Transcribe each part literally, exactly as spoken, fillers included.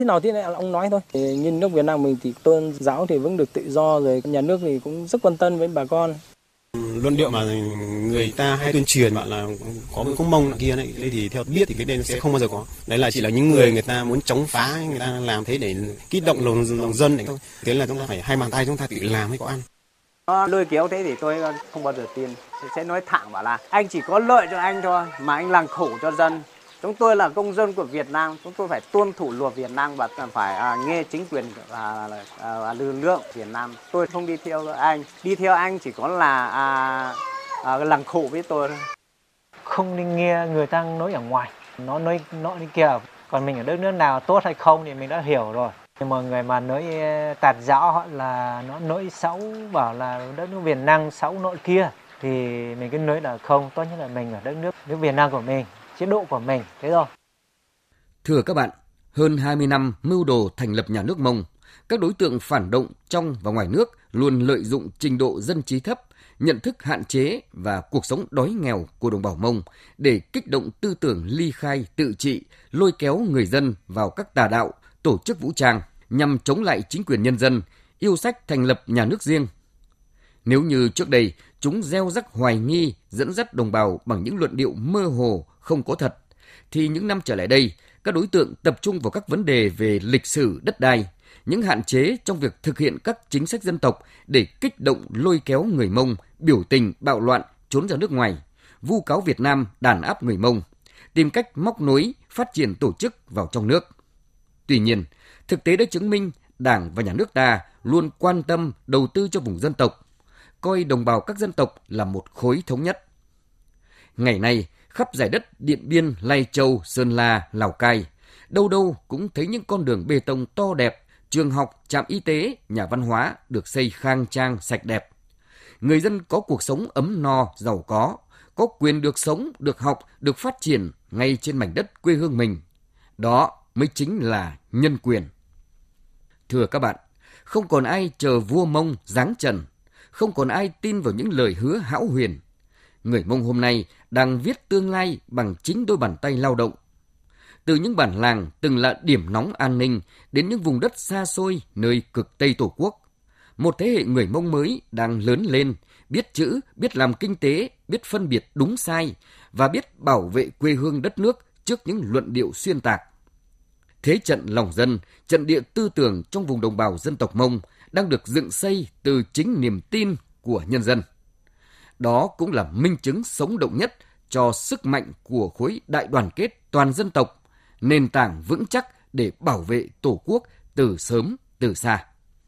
Thế nào thế này ông nói thôi. Thì nhìn nước Việt Nam mình thì tôn giáo thì vẫn được tự do rồi, nhà nước thì cũng rất quan tâm với bà con. Luận điệu mà người ta hay tuyên truyền bảo là có cái khúc mông kia này, thì theo biết thì cái đây sẽ không bao giờ có. Đấy là chỉ là những người người ta muốn chống phá, người ta làm thế để kích động lòng, lòng dân này thôi. Thế là chúng ta phải hai bàn tay chúng ta tự làm mới có ăn. Nó lôi kéo thế thì tôi không bao giờ tin. Sẽ nói thẳng bảo là anh chỉ có lợi cho anh thôi, mà anh làm khổ cho dân. Chúng tôi là công dân của Việt Nam, chúng tôi phải tuân thủ luật Việt Nam và phải à, nghe chính quyền và à, à, lực lượng Việt Nam. Tôi không đi theo anh, đi theo anh chỉ có là à, à, làm khổ với tôi thôi. Không nên nghe người ta nói ở ngoài, nó nói nó đi kia. Còn mình ở đất nước nào tốt hay không thì mình đã hiểu rồi. Nhưng mọi người mà nói tạt dão hoặc là nó nói xấu bảo là đất nước Việt Nam xấu nội kia thì mình cứ nói là không, tốt nhất là mình ở đất nước nước Việt Nam của mình, chế độ của mình, thế thôi. Thưa các bạn, hơn hai mươi năm mưu đồ thành lập nhà nước Mông, các đối tượng phản động trong và ngoài nước luôn lợi dụng trình độ dân trí thấp, nhận thức hạn chế và cuộc sống đói nghèo của đồng bào Mông để kích động tư tưởng ly khai tự trị, lôi kéo người dân vào các tà đạo, tổ chức vũ trang nhằm chống lại chính quyền nhân dân, yêu sách thành lập nhà nước riêng. Nếu như trước đây chúng gieo rắc hoài nghi, dẫn dắt đồng bào bằng những luận điệu mơ hồ, không có thật, thì những năm trở lại đây, các đối tượng tập trung vào các vấn đề về lịch sử đất đai, những hạn chế trong việc thực hiện các chính sách dân tộc để kích động lôi kéo người Mông biểu tình, bạo loạn, trốn ra nước ngoài, vu cáo Việt Nam đàn áp người Mông, tìm cách móc nối, phát triển tổ chức vào trong nước. Tuy nhiên, thực tế đã chứng minh Đảng và Nhà nước ta luôn quan tâm đầu tư cho vùng dân tộc, coi đồng bào các dân tộc là một khối thống nhất. Ngày nay, khắp dải đất Điện Biên, Lai Châu, Sơn La, Lào Cai, đâu đâu cũng thấy những con đường bê tông to đẹp, trường học, trạm y tế, nhà văn hóa được xây khang trang, sạch đẹp. Người dân có cuộc sống ấm no, giàu có, có quyền được sống, được học, được phát triển ngay trên mảnh đất quê hương mình. Đó mới chính là nhân quyền. Thưa các bạn, không còn ai chờ vua Mông giáng trần, không còn ai tin vào những lời hứa hão huyền. Người Mông hôm nay đang viết tương lai bằng chính đôi bàn tay lao động. Từ những bản làng từng là điểm nóng an ninh đến những vùng đất xa xôi nơi cực Tây Tổ quốc, một thế hệ người Mông mới đang lớn lên, biết chữ, biết làm kinh tế, biết phân biệt đúng sai và biết bảo vệ quê hương đất nước trước những luận điệu xuyên tạc. Thế trận lòng dân, trận địa tư tưởng trong vùng đồng bào dân tộc Mông đang được dựng xây từ chính niềm tin của nhân dân. Đó cũng là minh chứng sống động nhất cho sức mạnh của khối đại đoàn kết toàn dân tộc, nền tảng vững chắc để bảo vệ Tổ quốc từ sớm từ xa.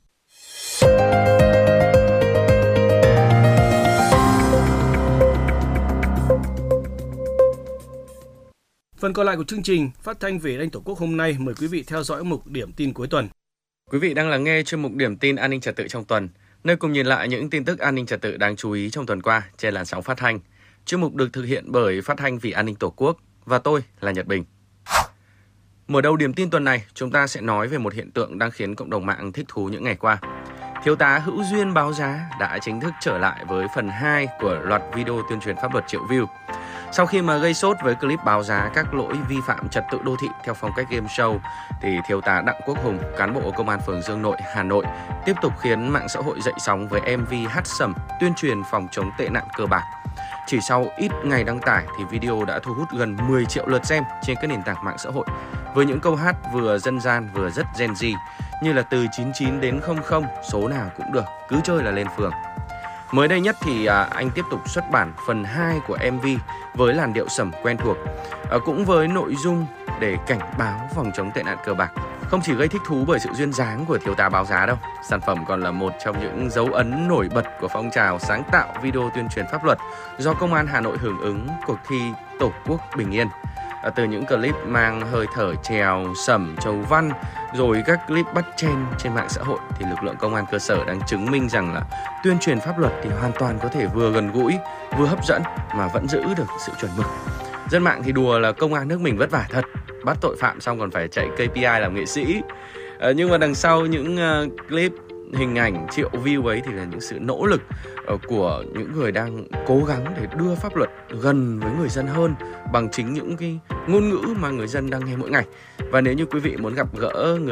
Phần còn lại của chương trình phát thanh về an Tổ quốc hôm nay, mời quý vị theo dõi mục điểm tin cuối tuần. Quý vị đang lắng nghe chuyên mục điểm tin an ninh trật tự trong tuần, nơi cùng nhìn lại những tin tức an ninh trật tự đáng chú ý trong tuần qua trên làn sóng phát thanh. Chuyên mục được thực hiện bởi Phát thanh vì an ninh Tổ quốc và tôi là Nhật Bình. Mở đầu điểm tin tuần này, chúng ta sẽ nói về một hiện tượng đang khiến cộng đồng mạng thích thú những ngày qua. Thiếu tá Hữu Duyên Báo Giá đã chính thức trở lại với phần hai của loạt video tuyên truyền pháp luật triệu view. Sau khi mà gây sốt với clip báo giá các lỗi vi phạm trật tự đô thị theo phong cách game show, thì thiếu tá Đặng Quốc Hùng, cán bộ công an phường Dương Nội, Hà Nội, tiếp tục khiến mạng xã hội dậy sóng với em vê hát sẩm tuyên truyền phòng chống tệ nạn cờ bạc. Chỉ sau ít ngày đăng tải thì video đã thu hút gần mười triệu lượt xem trên các nền tảng mạng xã hội, với những câu hát vừa dân gian vừa rất Gen Z, như là từ chín chín đến không không, số nào cũng được, cứ chơi là lên phường. Mới đây nhất thì à, anh tiếp tục xuất bản phần hai của em vê với làn điệu sẩm quen thuộc, à, cũng với nội dung để cảnh báo phòng chống tệ nạn cờ bạc. Không chỉ gây thích thú bởi sự duyên dáng của thiếu tá Báo Giá đâu, sản phẩm còn là một trong những dấu ấn nổi bật của phong trào sáng tạo video tuyên truyền pháp luật do Công an Hà Nội hưởng ứng cuộc thi Tổ quốc bình yên. À, từ những clip mang hơi thở trèo, sẩm, chầu văn, rồi các clip bắt trend trên mạng xã hội, thì lực lượng công an cơ sở đang chứng minh rằng là tuyên truyền pháp luật thì hoàn toàn có thể vừa gần gũi, vừa hấp dẫn mà vẫn giữ được sự chuẩn mực. Dân mạng thì đùa là công an nước mình vất vả thật, bắt tội phạm xong còn phải chạy ca pê i làm nghệ sĩ. À, nhưng mà đằng sau những uh, clip hình ảnh triệu view ấy thì là những sự nỗ lực của những người đang cố gắng để đưa pháp luật gần với người dân hơn bằng chính những cái ngôn ngữ mà người dân đang nghe mỗi ngày. Và nếu như quý vị muốn gặp gỡ người